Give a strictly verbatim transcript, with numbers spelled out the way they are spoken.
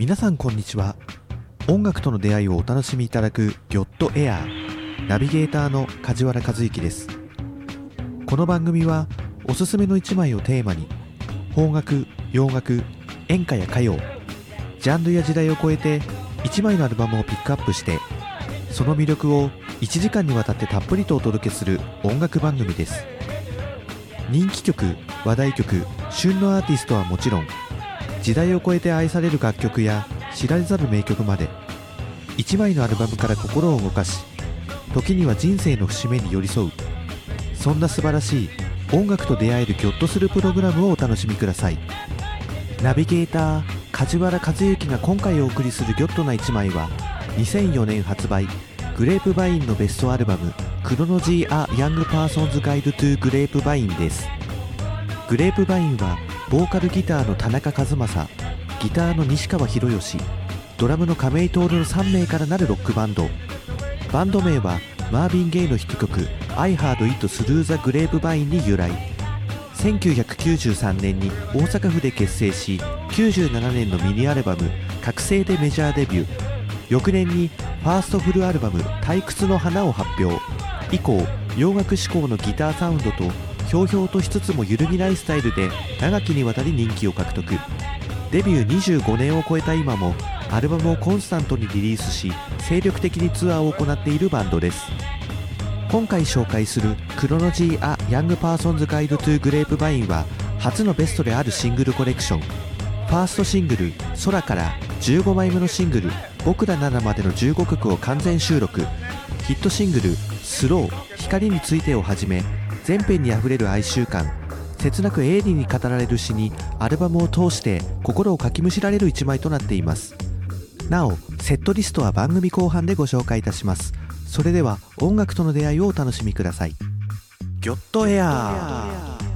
皆さんこんにちは。音楽との出会いをお楽しみいただくギョットエアーナビゲーターの梶原和之です。この番組はおすすめのいちまいをテーマに邦楽、洋楽、演歌や歌謡、ジャンルや時代を超えていちまいのアルバムをピックアップして、その魅力をいちじかんにわたってたっぷりとお届けする音楽番組です。人気曲、話題曲、旬のアーティストはもちろん、時代を超えて愛される楽曲や知られざる名曲まで、いちまいのアルバムから心を動かし、時には人生の節目に寄り添う、そんな素晴らしい音楽と出会えるギョッとするプログラムをお楽しみください。ナビゲーター梶原和之が今回お送りするギョッとないちまいは、にせんよねん発売、グレープバインのベストアルバムクロノジー・ア・ヤング・パーソンズ・ガイド・トゥ・グレープバインです。グレープバインはボーカルギターの田中和正、ギターの西川博義、ドラムの亀井徹のさんめいからなるロックバンド。バンド名はマーヴィン・ゲイのヒット曲 I Heard It Through the Grapevine に由来。せんきゅうひゃくきゅうじゅうさんねんに大阪府で結成し、きゅうじゅうななねんのミニアルバム覚醒でメジャーデビュー。翌年にファーストフルアルバム退屈の花を発表。以降洋楽志向のギターサウンドとひょうひょうとしつつも揺るぎないスタイルで長きにわたり人気を獲得。デビューにじゅうごねんを超えた今もアルバムをコンスタントにリリースし、精力的にツアーを行っているバンドです。今回紹介するクロノジー・ア・ヤング・パーソンズ・ガイド・トゥ・グレープバインは初のベストであるシングルコレクション。ファーストシングル空からじゅうごまいめのシングル僕らならまでのじゅうごきょくを完全収録。ヒットシングルスロー、光についてをはじめ、全編にあふれる哀愁感、切なく鋭利に語られる詩にアルバムを通して心をかきむしられる一枚となっています。なおセットリストは番組後半でご紹介いたします。それでは音楽との出会いをお楽しみください。ギョットエアー。